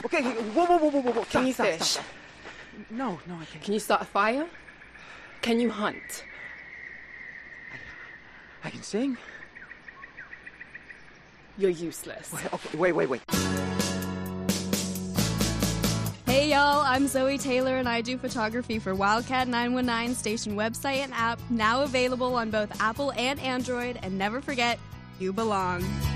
Okay, whoa. Can you Stop. fish? No, I can't. Can you start a fire? Can you hunt? I can sing. You're useless. Okay, wait. Hey y'all, I'm Zoe Taylor and I do photography for Wildcat 919 station website and app, now available on both Apple and Android, and never forget, you belong.